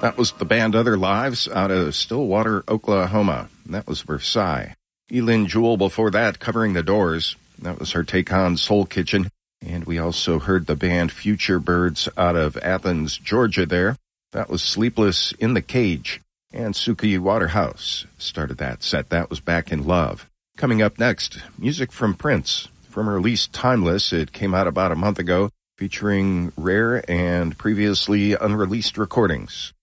That was the band Other Lives out of Stillwater, Oklahoma. And that was Versailles. Elin Jewell before that, covering the Doors. That was her take on Soul Kitchen. And we also heard the band Future Birds out of Athens, Georgia there. That was Sleepless in the Cage. And Suki Waterhouse started that set. That was Back in Love. Coming up next, music from Prince. From her release Timeless, it came out about a month ago, featuring rare and previously unreleased recordings.